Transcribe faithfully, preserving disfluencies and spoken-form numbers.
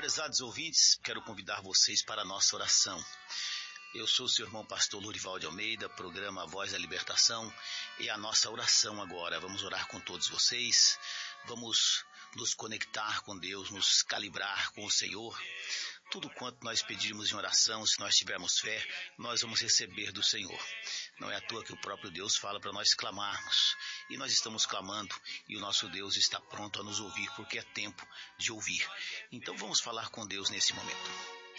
Prezados ouvintes, quero convidar vocês para a nossa oração. Eu sou o seu irmão pastor Lurival de Almeida, programa Voz da Libertação, e a nossa oração agora. Vamos orar com todos vocês, vamos nos conectar com Deus, nos calibrar com o Senhor. Tudo quanto nós pedirmos em oração, se nós tivermos fé, nós vamos receber do Senhor. Não é à toa que o próprio Deus fala para nós clamarmos. E nós estamos clamando e o nosso Deus está pronto a nos ouvir, porque é tempo de ouvir. Então vamos falar com Deus nesse momento.